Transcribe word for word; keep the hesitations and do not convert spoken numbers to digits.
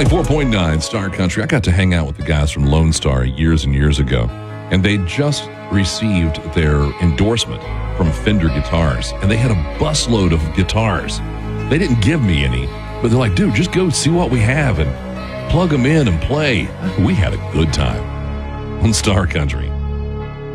ninety-four point nine Star Country. I got to hang out with the guys from Lone Star years and years ago, and they just received their endorsement from Fender Guitars, and they had a busload of guitars. They didn't give me any, but they're like, dude, just go see what we have and plug them in and play. We had a good time on Star Country.